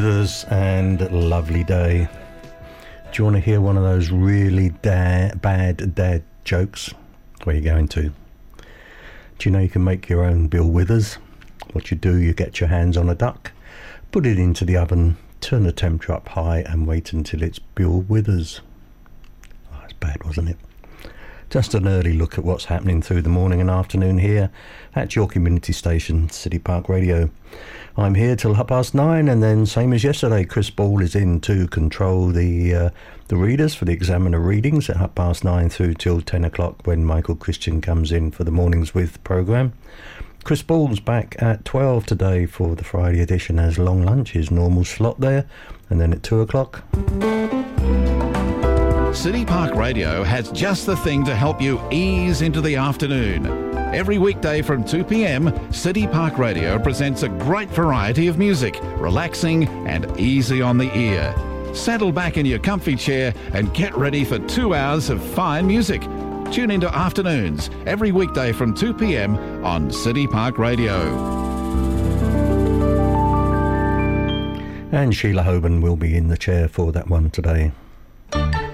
And lovely day. Do you want to hear one of those really bad dad jokes? Where are you going to? Do you know you can make your own Bill Withers? What you do, you get your hands on a duck, put it into the oven, turn the temperature up high and wait until it's Bill Withers. Oh, that's bad, wasn't it? Just an early look at what's happening through the morning and afternoon here at your community station, City Park Radio. I'm here till 9:30, and then same as yesterday, Chris Ball is in to control the readers for the Examiner readings at 9:30 through till 10 o'clock when Michael Christian comes in for the Mornings With programme. Chris Ball's back at 12 today for the Friday edition as long lunch, his normal slot there, and then at 2 o'clock. City Park Radio has just the thing to help you ease into the afternoon. Every weekday from 2 p.m, City Park Radio presents a great variety of music, relaxing and easy on the ear. Settle back in your comfy chair and get ready for 2 hours of fine music. Tune into Afternoons every weekday from 2 p.m. on City Park Radio. And Sheila Hoban will be in the chair for that one today.